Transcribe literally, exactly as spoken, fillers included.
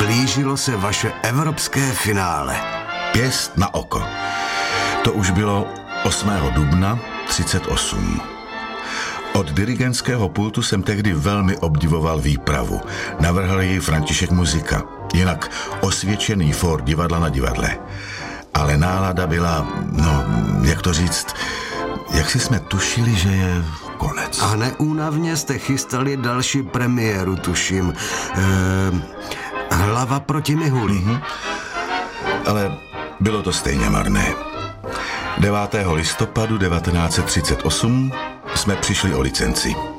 Blížilo se vaše evropské finále. Pěst na oko. To už bylo osmého dubna třicet osm. Od dirigentského pultu jsem tehdy velmi obdivoval výpravu. Navrhl ji František Muzika, jinak osvědčený fór divadla na divadle. Ale nálada byla, no, jak to říct, jak si jsme tušili, že je konec. A neúnavně jste chystali další premiéru, tuším. Ehm, Hlava proti Mihuli. Mm-hmm. Ale bylo to stejně marné. devátého listopadu devatenáct set třicet osm jsme přišli o licenci.